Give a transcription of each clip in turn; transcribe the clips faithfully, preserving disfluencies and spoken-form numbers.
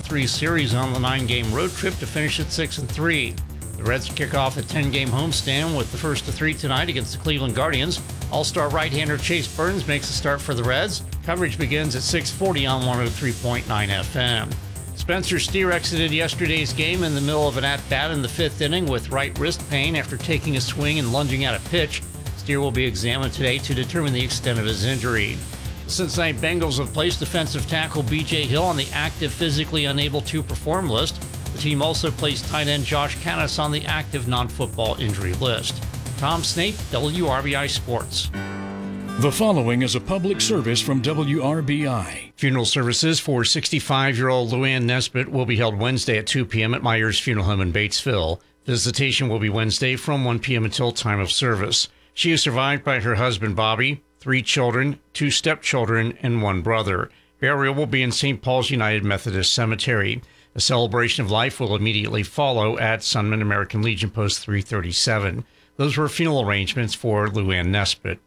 three series on the nine-game road trip to finish at six and three. The Reds kick off a ten-game homestand with the first of three tonight against the Cleveland Guardians. All-star right-hander Chase Burns makes a start for the Reds. Coverage begins at six forty on one oh three point nine F M. Spencer Steer exited yesterday's game in the middle of an at-bat in the fifth inning with right wrist pain after taking a swing and lunging at a pitch. Steer will be examined today to determine the extent of his injury. The Cincinnati Bengals have placed defensive tackle B J Hill on the active physically unable to perform list. The team also placed tight end Josh Canis on the active non-football injury list. Tom Snape, W R B I Sports. The following is a public service from W R B I. Funeral services for sixty-five-year-old Luann Nesbitt will be held Wednesday at two p.m. at Myers Funeral Home in Batesville. Visitation will be Wednesday from one p.m. until time of service. She is survived by her husband Bobby, three children, two stepchildren, and one brother. Burial will be in Saint Paul's United Methodist Cemetery. A celebration of life will immediately follow at Sunman American Legion Post three thirty-seven. Those were funeral arrangements for Luann Nesbitt.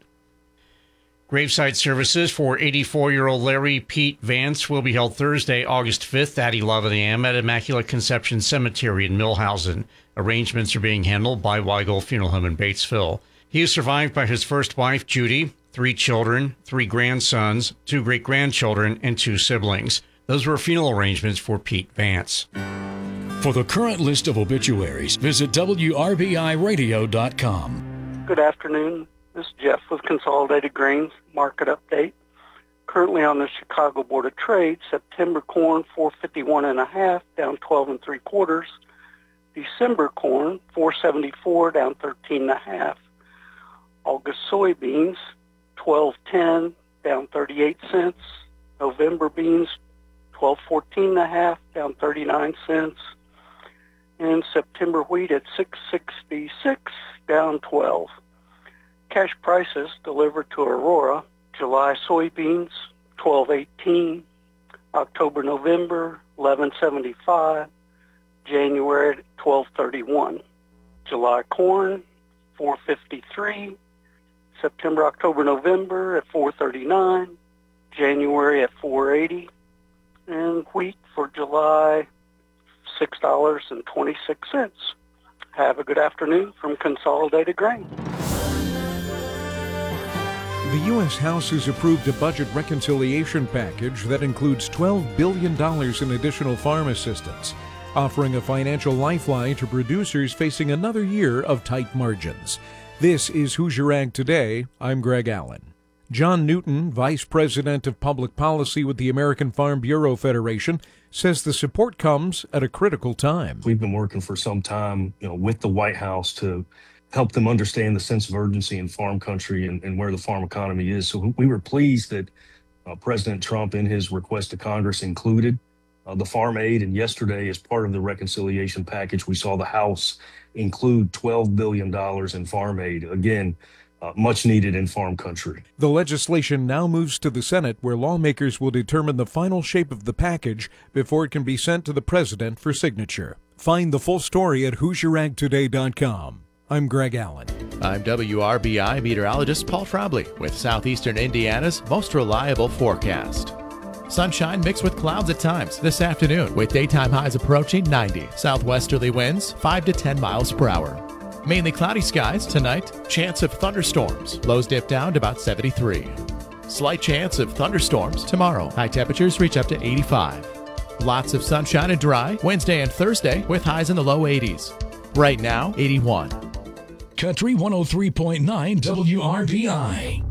Graveside services for eighty-four-year-old Larry Pete Vance will be held Thursday, August fifth at eleven a.m. at Immaculate Conception Cemetery in Millhausen. Arrangements are being handled by Weigel Funeral Home in Batesville. He is survived by his first wife, Judy, three children, three grandsons, two great-grandchildren, and two siblings. Those were funeral arrangements for Pete Vance. For the current list of obituaries, visit W R B I radio dot com. Good afternoon. This is Jeff with Consolidated Grains Market Update. Currently on the Chicago Board of Trade, September corn four fifty-one and a half, down twelve and three quarters. December corn four seventy-four, down thirteen and a half. August soybeans twelve ten, down thirty-eight cents. November beans twelve fourteen and a half, down thirty-nine cents. And September wheat at six sixty-six, down twelve. Cash prices delivered to Aurora: July soybeans twelve eighteen, October November eleven seventy-five, January twelve thirty-one. July corn four fifty-three, September October November at four thirty-nine, January at four eighty, and wheat for July six dollars and twenty-six cents. Have a good afternoon from Consolidated Grain. The U S House has approved a budget reconciliation package that includes twelve billion dollars in additional farm assistance, offering a financial lifeline to producers facing another year of tight margins. This is Hoosier Ag Today. I'm Greg Allen. John Newton, Vice President of Public Policy with the American Farm Bureau Federation, says the support comes at a critical time. We've been working for some time, you know, with the White House to help them understand the sense of urgency in farm country and, and where the farm economy is. So we were pleased that uh, President Trump, in his request to Congress, included uh, the farm aid. And yesterday, as part of the reconciliation package, we saw the House include twelve billion dollars in farm aid. Again, uh, much needed in farm country. The legislation now moves to the Senate, where lawmakers will determine the final shape of the package before it can be sent to the president for signature. Find the full story at Hoosier Ag Today dot com. I'm Greg Allen. I'm W R B I meteorologist Paul Trombley with Southeastern Indiana's most reliable forecast. Sunshine mixed with clouds at times this afternoon, with daytime highs approaching ninety. Southwesterly winds five to ten miles per hour. Mainly cloudy skies tonight. Chance of thunderstorms. Lows dip down to about seventy-three. Slight chance of thunderstorms tomorrow. High temperatures reach up to eighty-five. Lots of sunshine and dry Wednesday and Thursday with highs in the low eighties. Right now, eighty-one. Country one oh three point nine W R B I.